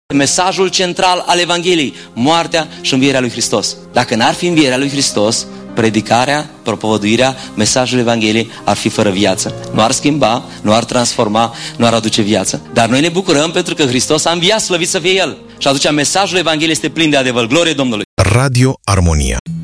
Mesajul central al Evangheliei, moartea și învierea lui Hristos. Dacă n-ar fi învierea lui Hristos, predicarea, propovăduirea mesajului Evangheliei ar fi fără viață. Nu ar schimba, nu ar transforma, nu ar aduce viață. Dar noi ne bucurăm pentru că Hristos a înviat, slăvit să fie El. Și atunci mesajul Evangheliei este plin de adevăr. Glorie Domnului! Radio Armonia.